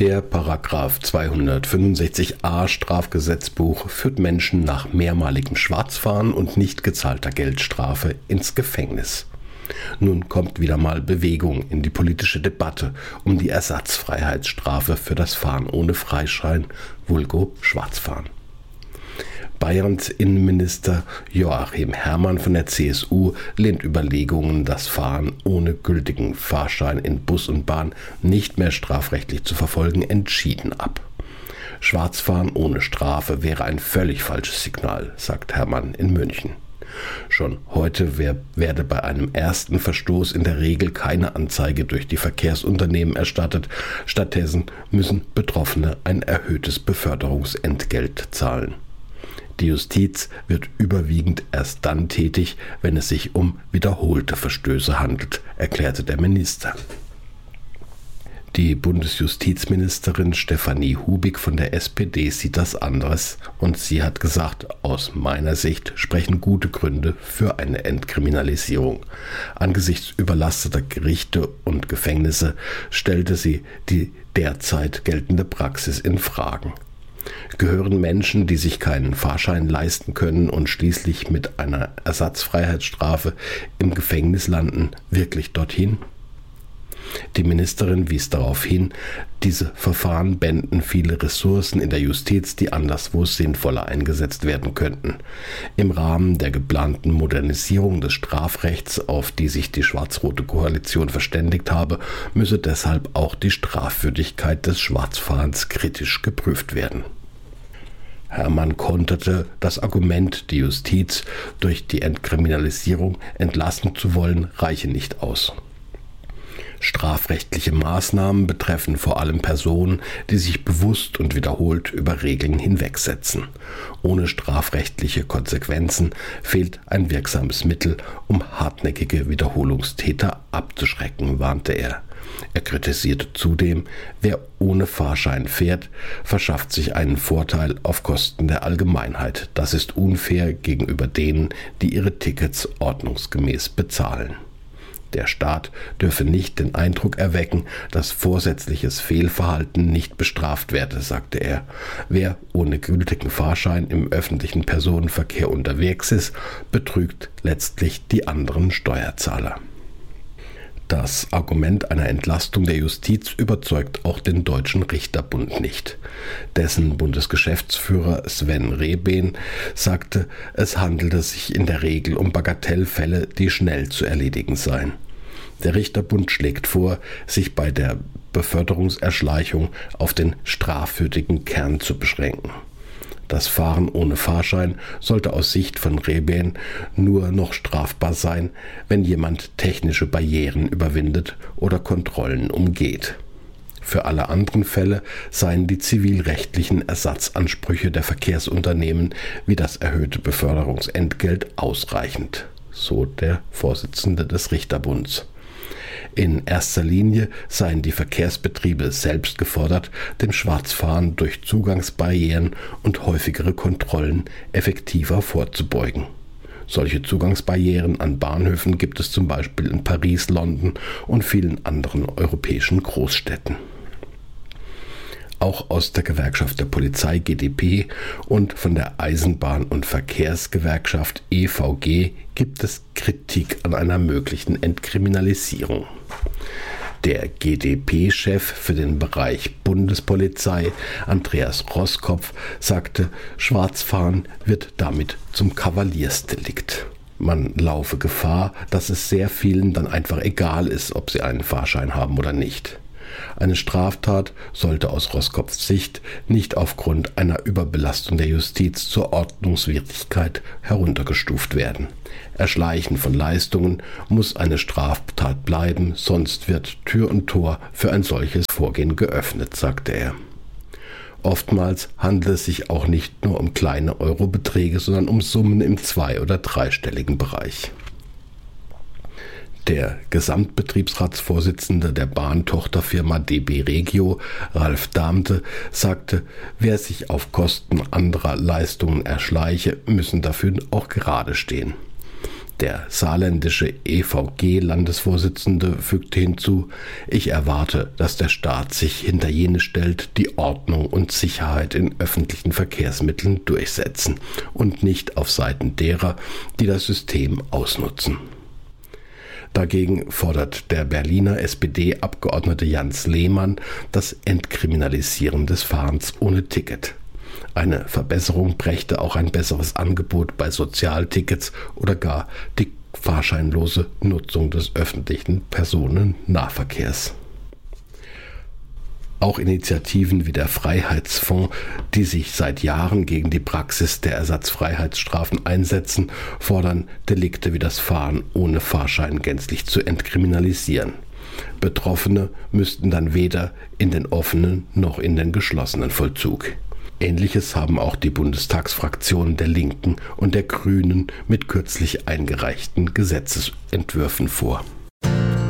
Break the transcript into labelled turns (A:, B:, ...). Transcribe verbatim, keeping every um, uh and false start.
A: Der Paragraph zweihundertfünfundsechzig a Strafgesetzbuch führt Menschen nach mehrmaligem Schwarzfahren und nicht gezahlter Geldstrafe ins Gefängnis. Nun kommt wieder mal Bewegung in die politische Debatte um die Ersatzfreiheitsstrafe für das Fahren ohne Freischein, vulgo Schwarzfahren. Bayerns Innenminister Joachim Herrmann von der C S U lehnt Überlegungen, das Fahren ohne gültigen Fahrschein in Bus und Bahn nicht mehr strafrechtlich zu verfolgen, entschieden ab. Schwarzfahren ohne Strafe wäre ein völlig falsches Signal, sagt Herrmann in München. Schon heute werde bei einem ersten Verstoß in der Regel keine Anzeige durch die Verkehrsunternehmen erstattet. Stattdessen müssen Betroffene ein erhöhtes Beförderungsentgelt zahlen. Die Justiz wird überwiegend erst dann tätig, wenn es sich um wiederholte Verstöße handelt, erklärte der Minister. Die Bundesjustizministerin Stefanie Hubig von der S P D sieht das anders und sie hat gesagt, aus meiner Sicht sprechen gute Gründe für eine Entkriminalisierung. Angesichts überlasteter Gerichte und Gefängnisse stellte sie die derzeit geltende Praxis in Frage. Gehören Menschen, die sich keinen Fahrschein leisten können und schließlich mit einer Ersatzfreiheitsstrafe im Gefängnis landen, wirklich dorthin? Die Ministerin wies darauf hin, diese Verfahren bänden viele Ressourcen in der Justiz, die anderswo sinnvoller eingesetzt werden könnten. Im Rahmen der geplanten Modernisierung des Strafrechts, auf die sich die schwarz-rote Koalition verständigt habe, müsse deshalb auch die Strafwürdigkeit des Schwarzfahrens kritisch geprüft werden. Herrmann konterte das Argument, die Justiz durch die Entkriminalisierung entlasten zu wollen, reiche nicht aus. Strafrechtliche Maßnahmen betreffen vor allem Personen, die sich bewusst und wiederholt über Regeln hinwegsetzen. Ohne strafrechtliche Konsequenzen fehlt ein wirksames Mittel, um hartnäckige Wiederholungstäter abzuschrecken, warnte er. Er kritisierte zudem, wer ohne Fahrschein fährt, verschafft sich einen Vorteil auf Kosten der Allgemeinheit. Das ist unfair gegenüber denen, die ihre Tickets ordnungsgemäß bezahlen. Der Staat dürfe nicht den Eindruck erwecken, dass vorsätzliches Fehlverhalten nicht bestraft werde, sagte er. Wer ohne gültigen Fahrschein im öffentlichen Personenverkehr unterwegs ist, betrügt letztlich die anderen Steuerzahler. Das Argument einer Entlastung der Justiz überzeugt auch den Deutschen Richterbund nicht. Dessen Bundesgeschäftsführer Sven Rehben sagte, es handelte sich in der Regel um Bagatellfälle, die schnell zu erledigen seien. Der Richterbund schlägt vor, sich bei der Beförderungserschleichung auf den strafwürdigen Kern zu beschränken. Das Fahren ohne Fahrschein sollte aus Sicht von Rehben nur noch strafbar sein, wenn jemand technische Barrieren überwindet oder Kontrollen umgeht. Für alle anderen Fälle seien die zivilrechtlichen Ersatzansprüche der Verkehrsunternehmen wie das erhöhte Beförderungsentgelt ausreichend, so der Vorsitzende des Richterbunds. In erster Linie seien die Verkehrsbetriebe selbst gefordert, dem Schwarzfahren durch Zugangsbarrieren und häufigere Kontrollen effektiver vorzubeugen. Solche Zugangsbarrieren an Bahnhöfen gibt es zum Beispiel in Paris, London und vielen anderen europäischen Großstädten. Auch aus der Gewerkschaft der Polizei G D P und von der Eisenbahn- und Verkehrsgewerkschaft E V G gibt es Kritik an einer möglichen Entkriminalisierung. Der G D P-Chef für den Bereich Bundespolizei, Andreas Roskopf, sagte, Schwarzfahren wird damit zum Kavaliersdelikt. Man laufe Gefahr, dass es sehr vielen dann einfach egal ist, ob sie einen Fahrschein haben oder nicht. Eine Straftat sollte aus Roskopfs Sicht nicht aufgrund einer Überbelastung der Justiz zur Ordnungswidrigkeit heruntergestuft werden. Erschleichen von Leistungen muss eine Straftat bleiben, sonst wird Tür und Tor für ein solches Vorgehen geöffnet, sagte er. Oftmals handelt es sich auch nicht nur um kleine Eurobeträge, sondern um Summen im zwei- oder dreistelligen Bereich. Der Gesamtbetriebsratsvorsitzende der Bahntochterfirma D B Regio, Ralf Damte, sagte, wer sich auf Kosten anderer Leistungen erschleiche, müssen dafür auch gerade stehen. Der saarländische E V G-Landesvorsitzende fügte hinzu: Ich erwarte, dass der Staat sich hinter jene stellt, die Ordnung und Sicherheit in öffentlichen Verkehrsmitteln durchsetzen und nicht auf Seiten derer, die das System ausnutzen. Dagegen fordert der Berliner S P D-Abgeordnete Jans Lehmann das Entkriminalisieren des Fahrens ohne Ticket. Eine Verbesserung brächte auch ein besseres Angebot bei Sozialtickets oder gar die fahrscheinlose Nutzung des öffentlichen Personennahverkehrs. Auch Initiativen wie der Freiheitsfonds, die sich seit Jahren gegen die Praxis der Ersatzfreiheitsstrafen einsetzen, fordern, Delikte wie das Fahren ohne Fahrschein gänzlich zu entkriminalisieren. Betroffene müssten dann weder in den offenen noch in den geschlossenen Vollzug. Ähnliches haben auch die Bundestagsfraktionen der Linken und der Grünen mit kürzlich eingereichten Gesetzesentwürfen vor.